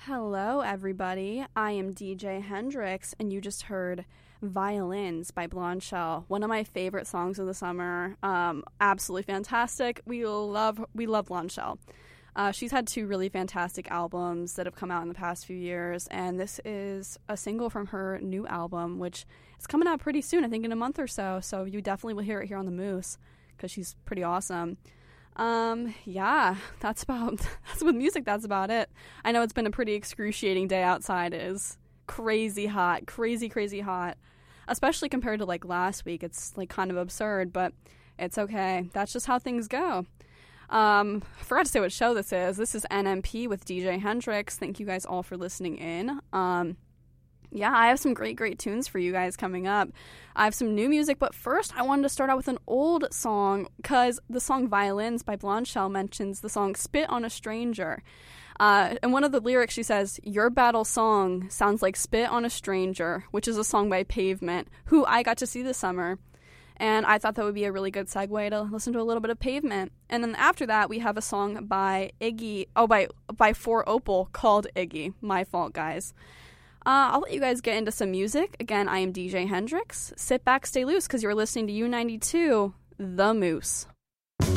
Hello, everybody. I am DJ Hendrix, and you just heard Violins by Blonde Shell, one of my favorite songs of the summer. Absolutely fantastic. We love Blonde Shell. She's had two really fantastic albums that have come out in the past few years, and this is a single from her new album, which is coming out pretty soon, I think in a month or so, so you definitely will hear it here on The Moose, because she's pretty awesome. That's with music, that's about it. I know it's been a pretty excruciating day outside. It is crazy hot, crazy hot, especially compared to like last week. It's like kind of absurd, but it's okay. That's just how things go. I forgot to say what show this is. This is NMP with DJ Hendrix. Thank you guys all for listening in. I have some great tunes for you guys coming up. I have some new music, but first I wanted to start out with an old song because the song Violins by Blonde Shell mentions the song Spit on a Stranger. In one of the lyrics she says, "Your battle song sounds like spit on a stranger," which is a song by Pavement, who I got to see this summer. And I thought that would be a really good segue to listen to a little bit of Pavement. And then after that, we have a song by Iggy, by 4Opal called Iggy. My fault, guys. I'll let you guys get into some music. Again, I am DJ Hendrix. Sit back, stay loose, because you're listening to U92, The Moose.